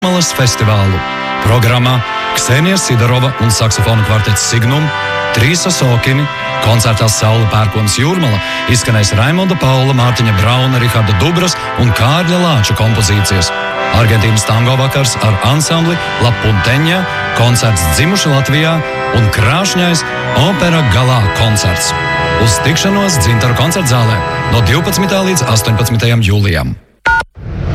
Jūrmalas festivālu. Programmā Ksenija Sidorova un saksofonu kvartets Signum, Trīsa Sokini, koncertā Saule Pērkonas Jūrmala izskanēs Raimonda Paula, Mārtiņa Brauna, Riharda Dubras un Kārļa Lāča kompozīcijas. Argentīnas tango vakars ar ansambli La Punteņa, koncerts Dzimuši Latvijā un krāšņais opera galā koncerts. Uz tikšanos Dzintaru koncertzālē no 12. līdz 18. jūlijam.